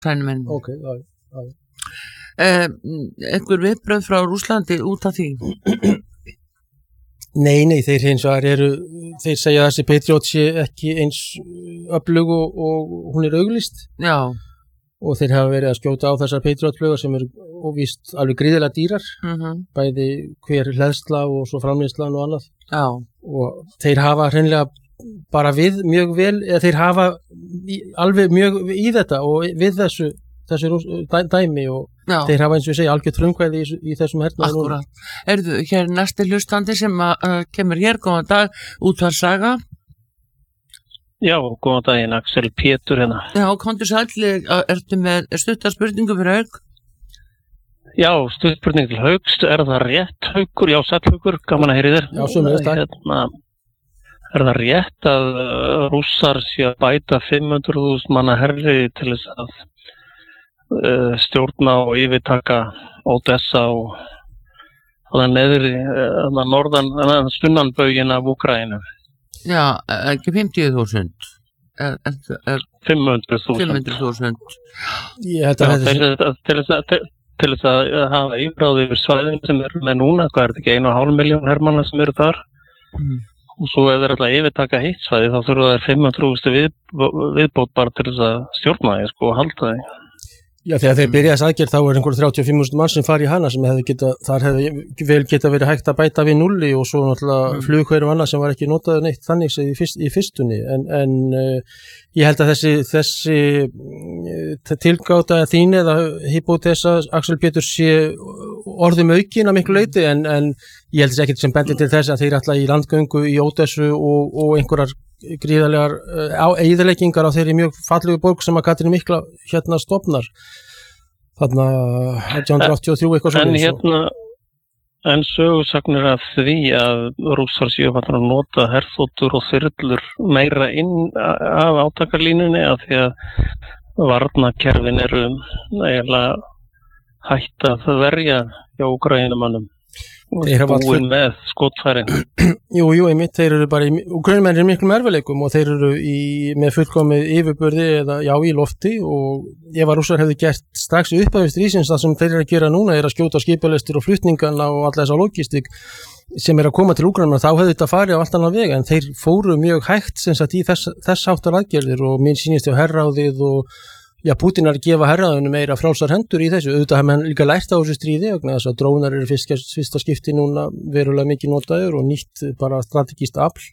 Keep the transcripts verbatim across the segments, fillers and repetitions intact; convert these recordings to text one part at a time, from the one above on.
Sænumenn. Ok, já, já. Eh, einhver viðbrögð frá Rússlandi út af því? Nei, nei, þeir hins vegar eru, þeir segja að þessi Patriot sé ekki eins öflug og, og hún er auglýst. Já. Og þeir hafa verið að skjóta á þessar Patriot-flugar sem eru óvíst alveg gríðilega dýrar, mm-hmm. bæði hver hleðsla og svo framleiðslan og annað. Já. Og þeir hafa hreinlega bara við mjög vel, eða þeir hafa í, alveg mjög í þetta og við þessu, þessu dæ, dæmi og Já. Þeir hafa eins og ég segja algjört frumkvæði í, í þessum hernaði núna. Akkurat. Erðu hér næsti hlustandi sem að, uh, kemur hér, góðan dag, Útvarp Saga? Já, góðan daginn, Axel Pétur hérna. Já, komdu sæll, ertu með stutta spurningu fyrir Hauk? Já, stutt spurning til Hauks, er það rétt Haukur? Já, sæll Haukur, gaman að heyri þér. Já, sömuleiðis, takk. Hérna, er það rétt að uh, Rússar sé að bæta fimm hundruð þúsund manna herri til þess að uh, stjórna og yfirtaka Odessa og þannig neðri, þannig uh, norðan, þannig sunnanbauginn af Úkraínu? Já, ekki fimmtíu þúsund. Er, er, er fimm hundruð þúsund. fimm hundruð þúsund. Ég held að þetta til þess að hafa yfirráð yfir svæðin sem eru með núna, hvað er þetta ekki, einu og hálf miljón hermanna sem eru þar? Mm. Og svo ef þeir ætla að yfirtaka hitt svæði þá þurfa þeir fimm hundruð þúsund við, viðbót bara til þess að stjórna því sko, og halda því. Já, þegar þeir byrja þess aðgerð þá er einhver þrjátíu og fimm þúsund mann sem fari í hana sem hefði geta, þar hefði vel geta verið hægt að bæta við nulli og svo náttúrulega mm. flughverum annað sem var ekki notaður neitt þannig í, fyrst, í fyrstunni en, en uh, ég held að þessi, þessi uh, tilgáta þín eða hypótesa Axel Pétur sé orðum aukin að miklu leyti en, en ég held þess ekkert sem bendir til þess að þeir ætla í landgöngu í Ódessu og, og einhverjar gríðarlegar uh, eyðileggingar á þeirri mjög fallegu borg sem að Katrín mikla hérna stofnar þarna nítján hundruð áttatíu og þrjú eitthvað svona. En hérna, en sögusagnir af því að Rússar séu að nota herþotur og þyrlur meira inn af átakarlínunni af því að varnarkerfin eru eiginlega hætt að verja hjá Úkraínumannum. Þeir hafa búin með skotfærin. Jú, jú, einmitt, þeir eru bara í, Úkraínumenn eru miklum erfiðleikum og þeir eru í, með fullkomið yfirburði eða já í lofti og ef að Rússar hefðu gert strax upphafist stríðsins það sem þeir eru að gera núna er að skjóta skipalestir og flutningana og alla þessa logistik sem er að koma til Úkraínu þá hefðu þetta farið á allt annan veg en þeir fóru mjög hægt sem sagt í þess, þess háttar aðgerðir og minn sýnist á herráðið og já, Pútín er að gefa herraðinu meira frjálsar hendur í þessu, auðvitað hafði hann líka lært á þessu stríði vegna þess að drónar eru fyrst, fyrsta skipti núna verulega mikið notaður og nýtt bara strategískt afl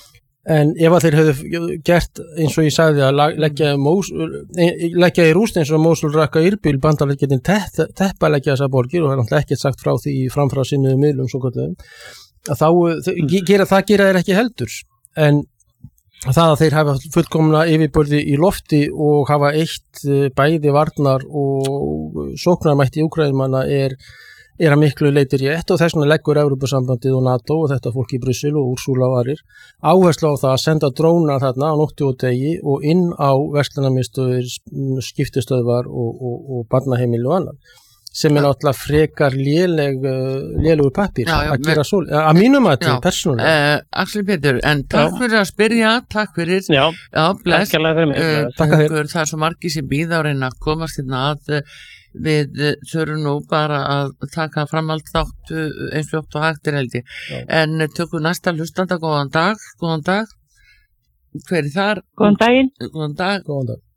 en ef að þeir hefðu gert eins og ég sagði að leggja, mós, leggja í rúst eins og Mósul Raqqa Irbil bandaleggetin teppa leggja þessar borgir og það er náttúrulega ekkert sagt frá því í framfrá sinniðu miðlum svo kvöldum að þá gera, það gera þeir ekki heldur en það að þeir hafa fullkomna yfirburði í lofti og hafa eitt bæði varnar og sóknarmætti Úkraínumanna er, er að miklu leyti rétt og þess vegna leggur Evrópusambandið og NATO og þetta fólk í Brussel og Úrsúla og aðrir áherslu á það að senda dróna þarna á nóttu og degi og inn á verslunarmiðstöðvar, skiptistöðvar og, og, og barnaheimili og annan sem er náttúrulega frekar léleg, lélegur pappír já, já, að gera svo, að mínum að til persónulega. Uh, Axel Pétur, en takk já. Fyrir að spyrja, takk fyrir. Já, já bless. Uh, takk fyrir. Það er svo margir sem býða á reyna að komast hérna að við þurfum nú bara að taka framhald þátt eins og oft og hægt er held ég. Já. En tökum næsta hlustanda, góðan dag, góðan dag. Hver er þar? Góðan daginn. Góðan dag. Góðan dag.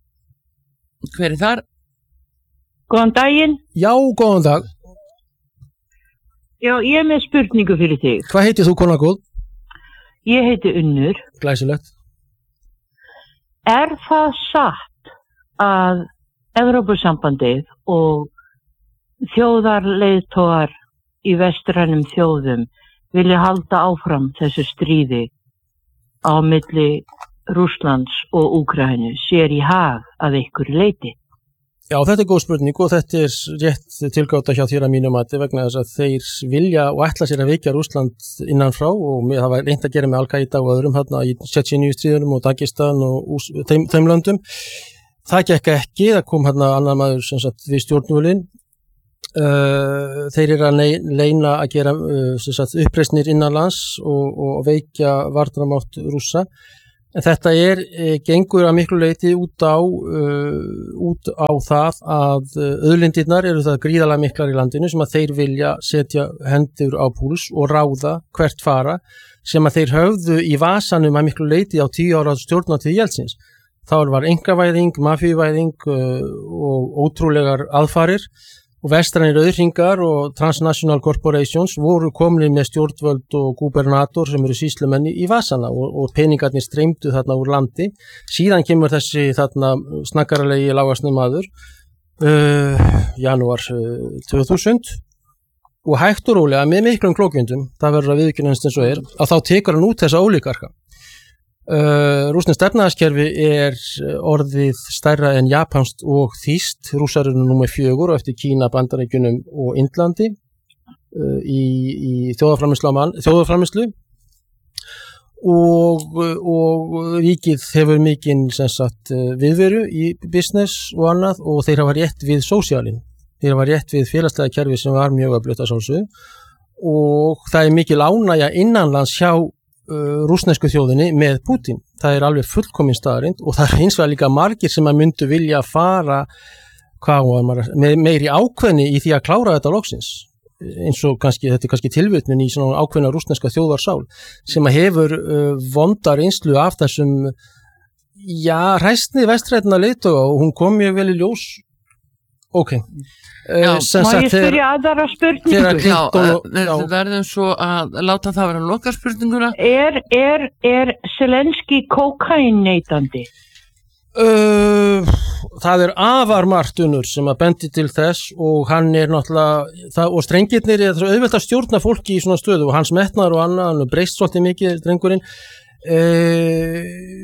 Hver er þar? Góðan daginn. Já, góðan dag. Já, ég er með spurningu fyrir þig. Hvað heitir þú, kona góð? Ég heiti Unnur. Glæsilegt. Er það satt að Evrópusambandið og þjóðarleiðtogar í vestrænum þjóðum vilja halda áfram þessu stríði á milli Rússlands og Úkraínu sér í hag að ykkur leyti? Já, þetta er góð spurning og þetta er rétt tilgáta hjá þér að mínum mati vegna þess að þeir vilja og ætla sér að veikja Rússland innanfrá og það var reynt að gera með Al-Qaida og öðrum hérna í Tsjetsjeníu stríðunum og Dagestan og þeim, þeim löndum. Það gekk ekki, það kom hérna annar maður sem sagt við stjórnvölinn. Uh, þeir eru að leina að gera uh, sem sagt uppreisnir innanlands og, og veikja varnarmátt Rússa. En þetta er, e, gengur að miklu leyti út á, uh, út á það að auðlindirnar eru það gríðarlega miklar í landinu sem að þeir vilja setja hendur á púls og ráða hvert fara sem að þeir höfðu í vasanum að miklu leyti á tíu ára stjórnartíð Jeltsins. Þá var einkavæðing, mafíuvæðing uh, og ótrúlegar aðfarir og vestrænir auðhringar og transnational corporations voru komin með stjórnvöld og gubernator sem eru sýslumenni í vasana og, og peningarnir streymdu þarna úr landi. Síðan kemur þessi þarna snakkaralegi lágasnum maður uh, janúar uh, tvö þúsund og hægt og rólega með miklum klókvindum, það verður að viðurkennast eins og er, að þá tekur hann út þessa ólíkarka. Uh, Rússneskt efnahagskerfi er orðið stærra en japanskt og þýskt. Rússar eru númer fjögur og eftir Kína, Bandaríkjunum og Indlandi uh, í, í þjóðarframleiðslu og, og ríkið hefur mikinn sem sagt viðveru í business og annað og þeir hafa rétt við sósíalinn. Þeir hafa rétt við félagslega kerfi sem var mjög öflugt að sjálfsögðu og það er mikil ánægja innanlands hjá rússnesku þjóðinni með Putin. Það er alveg fullkomin staðarind og það er hins vegar líka margir sem að myndu vilja fara hvað var maður, með meiri ákveðni í því að klára þetta loksins. Eins og kannski, þetta er kannski tilvitnun í svona ákveðna rússneska þjóðarsál sem að hefur uh, vondar einslu af þessum já, hræstni vestrætna leiðtoga og hún kom mjög vel í ljós. Ok. Já, uh, má ég spyrja aðra spurningu? Já, við verðum svo að láta það vera loka spurninguna. Er, er, er Zelenski kókain neytandi? Uh, það er afar margt unnur sem að bendi til þess og hann er náttúrulega, það, og strengirnir er auðvelt að stjórna fólki í svona stöðu og hans metnar og annað, hann er breyst svolítið mikið, drengurinn. Uh,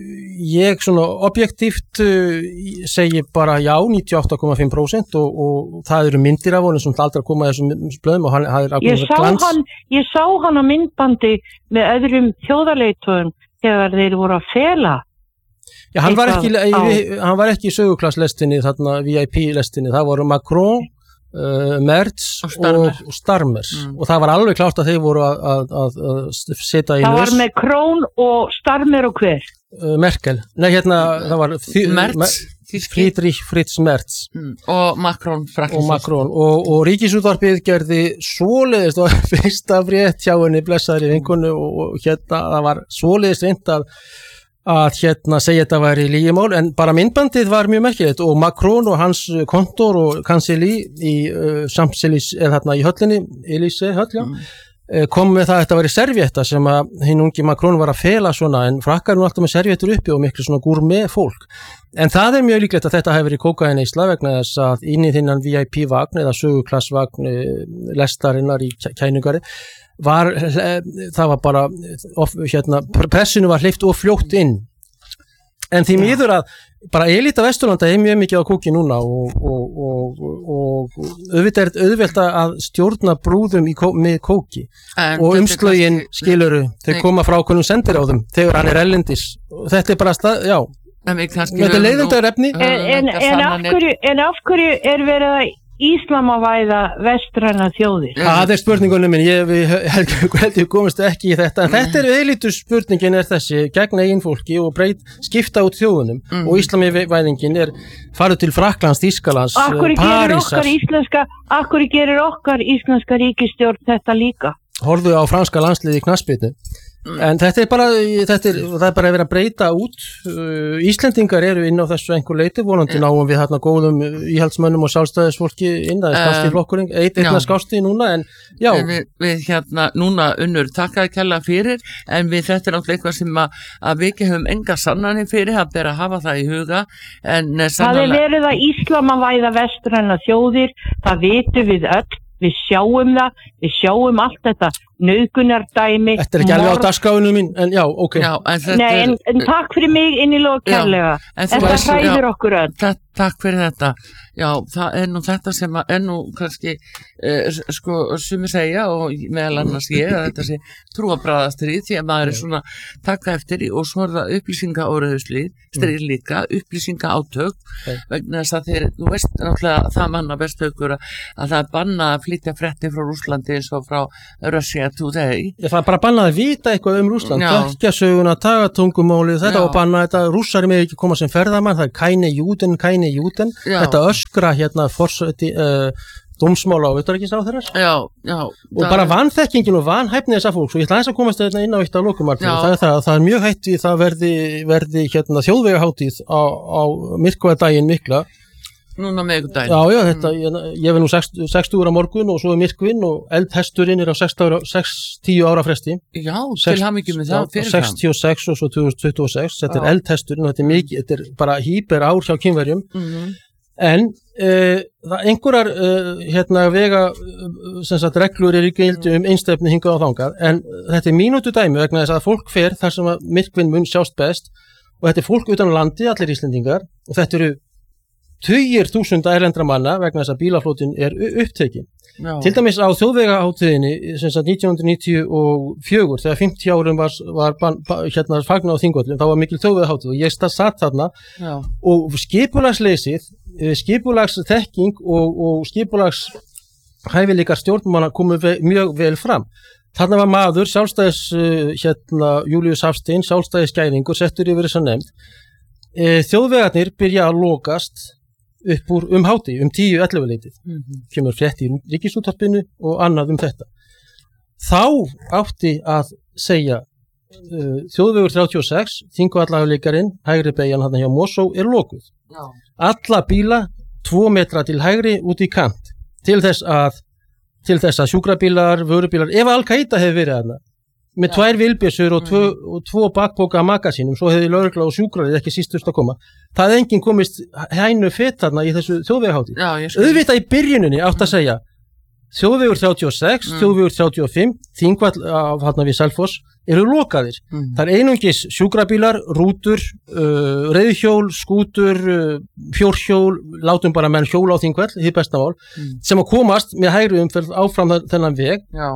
ég svona objektíft uh, segi bara já níutíu og átta komma fimm prósent og, og það eru myndir af honum sem aldrei að koma að þessum blöðum og hann, hann er ég, sá hann, ég sá hann á myndbandi með öðrum þjóðarleiðtogum þegar þeir voru að fela. Já, hann var ekki, hann var ekki í söguklass-lestinni, þarna V I P-lestinni, það voru Macron, uh, Merz og Starmer, og, og, Starmer. Mm. og það var alveg klárt að þeir voru að, að, að, að setja í það nös. Það var Macron og Starmer og hver? Uh, Merkel, nei hérna, það var Merz, Friedrich Fritz Merz mm. og Macron, og, Macron. og, og Ríkisútvarpið gerði svoleiðist og fyrsta frétt hjá henni blessaðri vinkonu og, og hérna það var svoleiðist reynd að að hérna segja þetta væri lýgimál en bara myndbandið var mjög merkilegt og Macron og hans kontor og kanselí í uh, Champs-Élysées eða þarna í höllinni, Élysée höll, já, mm. kom með það að þetta væri servietta sem að hinn ungi Macron var að fela svona en frakkar nú alltaf með serviettur uppi og miklu svona gourmet fólk. En það er mjög líklegt að þetta hefur verið kókainneysla vegna þess að inn í þinnan V I P-vagn eða söguklassvagn lestarinnar í kænugari var, það var bara of, hérna, pressinu var hleypt og fljótt inn en því miður að bara elita Vesturlanda er mjög mikið á kóki núna og, og, og, og auðvitað er auðvelt að stjórna brúðum í kó, með kóki en og umslögin skiluru, þau koma frá konum sendir á þeim þegar hann er ellendis og þetta er bara stað, já þetta er leiðindar efni en, en, en, af hverju, en af hverju er verið að íslamavæða vestræna þjóðir? Það er spurningunum minn, ég held ég komist ekki í þetta, en þetta er eilitu spurningin er þessi, gegn eigin fólki og breyt, skipta út þjóðunum mm. og íslamivæðingin er farið til Frakklands, Þýskalands, Parísar. Akkur gerir okkar íslenska ríkisstjórn þetta líka? Horfðu á franska landsliði í knattspyrnu. En þetta er bara, þetta er, það er bara að vera að breyta út. Íslendingar eru inn á þessu einhver leiti, vonandi náum við hérna góðum íhaldsmönnum og sjálfstæðisfólki inn, það er skásti flokkurinn, eitt einna skásti núna, en já. Við, við hérna, núna unnur takkaði kærlega fyrir, en við þetta er náttúrulega eitthvað sem að, að við ekki höfum enga sannanir fyrir, að bera að hafa það í huga. En sannanlega... Það er verið að íslamavæða vestræna þjóðir, það vitum við öll. Við sjáum það, við sjáum allt þetta nauðgunardæmi. Þetta er ekki alveg á dagskráinu mín, en já, ok. Já, en Nei, en, en takk fyrir mig innilega kærlega. Þetta hræðir okkur öll. Takk, takk fyrir þetta. Já, það er nú þetta sem að, er nú kannski, eh, sko, sumi segja og meðal annars ég að þetta sé trúabræðastrið því að maður er svona taka eftir í og svo er það upplýsingaóreiðuslið, strið líka, upplýsingaátök, okay. vegna þess að þeir, þú veist náttúrulega það manna bestökur að það er bannað að flytja fréttir frá Rússlandi eins og frá Russia segja today. Ég það bara bannaði að vita eitthvað um Rússland, þekkja söguna, taga tungumálið, þetta var bannað, þetta rússari með ekki koma sem ferðamann, það er kæni júden, kæni júden, þetta öskra hérna forseti, uh, dómsmála og utanríkisráðherrar. Já, já. Og það... bara vanþekkingin og vanhæfni þessa fólks, og ég ætla aðeins að komast þetta inn á eitt á lokumartinu, það er það, það er mjög hætt við það verði, verði hérna þjóðvegahátíð á, á myrkvadaginn mikla. Núna meðgudaginn. Já, já, þetta, ég, ég verð nú sextugur á morgun og svo er myrkvinn og eldhesturinn er á sextíu ára fresti. Já, til hamingju með það fyrir fram. sextíu og sex og svo tvö þúsund tuttugu og sex, þetta já. Er eldhesturinn og þetta er mikið, þetta er bara hýper ár hjá Kínverjum. Mm-hmm. En uh, það einhverjar uh, hérna vega sem sagt reglur er í gildi um einstefni hingað og þangað, en þetta er mínútu dæmi vegna þess að fólk fer þar sem að myrkvinn mun sjást best og þetta er fólk utan á landi, allir Íslendingar og þetta eru tugir þúsunda erlendra manna vegna þess að bílaflotinn er upptekinn. Til dæmis á þjóðvegahátíðinni sem sagt nítján hundruð níutíu og fjögur þegar fimmtíu árum var, var ban, ba, hérna fagnað á Þingvöllum, þá var mikil þjóðvegahátíð og ég satt þarna Já. Og skipulagsleysið, skipulagsþekking og, og skipulagshæfileikar stjórnmanna komu ve, mjög vel fram. Þarna var maður, sjálfstæðis hérna, Júlíus Hafstein, sjálfstæðisgæðingur, settur yfir þessa nefnd. E, þjóðvegarnir byrja að lokast upp úr um háti, um tíu ellefu leitið. Mm-hmm. Kemur frétt í Ríkisútvarpinu og annað um þetta. Þá átti að segja uh, þjóðvegur þrjátíu og sex, Þingvallavegarleikarinn, hægri beygjan hann hjá Mosó er lokuð. Já. Alla bíla tvo metra til hægri út í kant til þess að, til þess að sjúkrabílar, vörubílar, ef Al-Qaida hefði verið þarna, með ja. Tvær vilbjössur og, mm. og tvo bakpoka af magasínum, svo hefði lögregla og sjúkrarið ekki sístust að koma. Það hefði enginn komist hænu fett þarna í þessu þjóðvegahátíð. Auðvitað í byrjuninni átt að segja þjóðvegur þrjátíu og sex, mm. þjóðvegur þrjátíu og fimm, Þingvall af hérna við Selfoss eru lokaðir. Mm. Það er einungis sjúkrabílar, rútur, uh, reiðhjól, skútur, uh, fjórhjól, látum bara menn hjóla á Þingvall, hið besta mál, mm. sem að komast með hægri umferð áfram þennan veg. Já.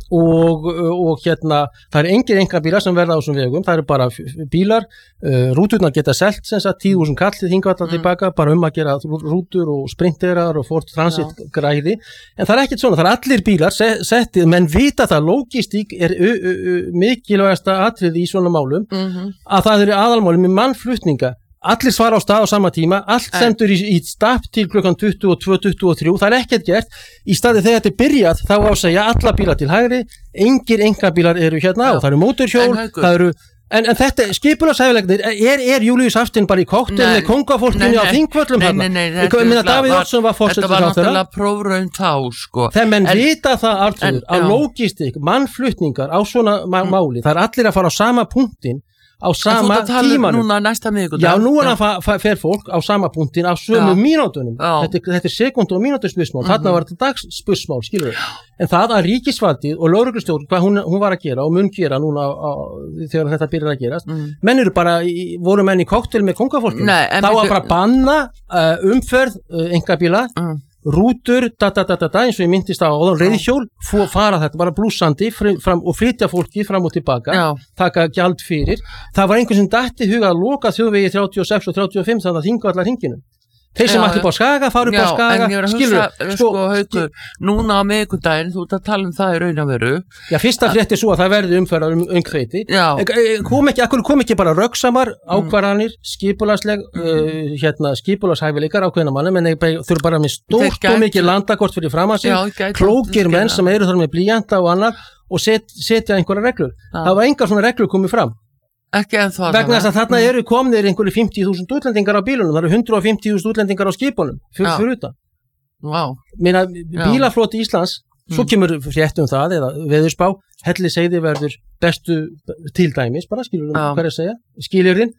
Og, og hérna það er engir einkabílar sem verða á þessum vegum, það eru bara bílar, uh, rúturnar geta selt sem sagt tíu þúsund kall Þingvalla mm. tilbaka, bara um að gera rútur og sprinterar og Ford Transit Já. Græði, en það er ekkert svona, það er allir bílar settið, menn vita það lógistík er ö, ö, ö, mikilvægasta atriði í svona málum, mm-hmm. að það eru aðalmálum með mannflutninga. Allir svara á stað á sama tíma, allt sendur í, í stapp til klukkan tuttugu og tvö, tuttugu og þrjú, það er ekkert gert, í staði þegar þetta er byrjað, þá á að segja alla bílar til hægri, engir einkabílar eru hérna á, það eru mótorhjól, það eru, en, en þetta, skipulagshæfileiknir, er, er Júlíus Hafstein bara í kokteil með kongafólkinu á Þingvöllum hérna? Nei, nei, nei, þetta var, þetta var náttúrulega prófraun þá, sko. Þegar menn en, vita það aftur, á lógistík, mannflutningar á svona mm. máli, það er allir að fara á sama punktin, á sama tímanum. Núna næsta miðvikudag. Já, núna fer fólk á sama punktin á sömu mínútunum. Þetta, þetta er sekúndu og mínútu spursmál. Mm-hmm. Þarna var þetta dagsspursmál, skilur við. En það að ríkisvaldið og lögreglustjórn, hvað hún, hún var að gera og mun gera núna á, á, þegar þetta byrjar að gerast, mm. menn eru bara, í, voru menn í kokteil með kongafólkinu. Þá var bara banna uh, umferð uh, einkabíla, mm. rútur, da da da da da, eins og ég myndist á reiðhjól, fara þetta bara blúsandi fram, og flytja fólki fram og tilbaka, Já. Taka gjald fyrir. Það var einhvern sem dætti huga að loka þjóðvegi þrjátíu og sex og þrjátíu og fimm þannig að þingu allar hringinum. Þeir sem ætti upp á Skaga, fara upp á Skaga, skilur. Sko, sko Haukur, núna á miðvikudaginn, þú ert að tala um það í raun og veru. Já, fyrsta frétt er svo að það verði umferðar um öngþveiti. Kom ekki, akkur kom ekki bara röggsamar ákvarðanir, skipulagsleg, mm. uh, hérna, skipulagshæfileikar ákveðna manni, menn þurfa bara með stórt og mikið landakort fyrir fram að sig, klókir menn sem eru þar með blýjanta og annar og set, setja einhverja reglur. Já. Það var engar svona reglur komið fram. Ekki en það. Vegna þess að þarna eru komnir einhverju fimmtíu þúsund útlendingar á bílunum, það eru hundrað og fimmtíu þúsund útlendingar á skipunum, fyrir, fyrir utan. Wow. Meina, bílafloti Íslands, mm. svo kemur frétt um það, eða veðurspá, Hellisheiði verður bestu til dæmis, bara skilur um hvað er að segja, skilurinn,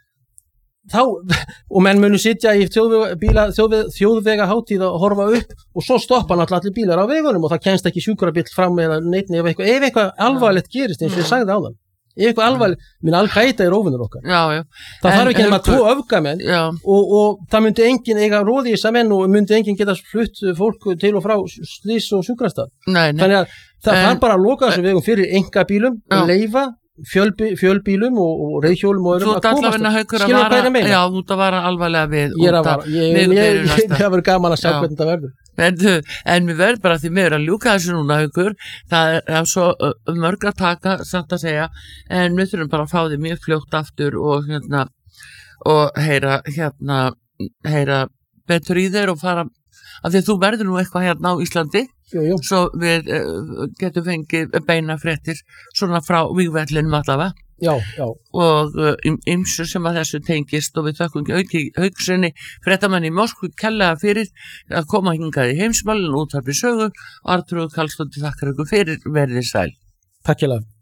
þá, og menn munu sitja í þjóðvega, þjóðvega, þjóðvega hátíð að horfa upp og svo stoppa náttúrulega allir bílar á vegunum og það kemst ekki sjúkrabíll fram eða neitni ef eitthvað, ef eitthvað alvarlegt gerist eins og ég sagði áðan. Ef eitthvað alvarlegt, minn Al-Qaida er óvinnur okkar. Já, já. Það þarf ekki nema tvo öfgamenn og, og það myndi enginn eiga róði í þessa menn og myndi enginn geta flutt fólk til og frá slís og sjúkrastað. Nei, nei. Þannig að það þarf bara að loka þessu vegum fyrir einkabílum, leyfa fjölbí, fjölbílum og, og reiðhjólum og öðrum að komast. Skilur hvað er að meina? Já, þú ert að vara alvarlega við. Ég er að vara. Ég, ég, ég, ég, ég hefur gaman að sjá hvernig það verður. En, en við verðum bara því meður að ljúka þessu núna ykkur, það er, er svo uh, mörg að taka, satt að segja, en við þurfum bara að fá því mjög fljótt aftur og hérna, og heyra, hérna, heyra betur í þeir og fara, af því að þú verður nú eitthvað hérna á Íslandi, jú, jú. Svo við uh, getum fengið beina fréttir svona frá vígvellinum allavega. Já, já. Og ymsu sem að þessu tengist og við þökkum auki Hauksinni fréttamanni í Moskvu kærlega fyrir að koma hingað í heimsmálin út af í sögu og Arnþrúður Karlsdóttir þakkar ykkur fyrir, verið sæl. Takk hérlega.